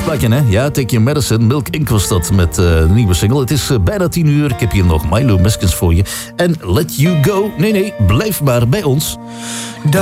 uitpakken, hè? Ja, Take Your Medicine. Milk Inc. was dat met de nieuwe single. Het is bijna 10 uur. Ik heb hier nog Milo Meskens voor je. En Let You Go. Nee, blijf maar bij ons.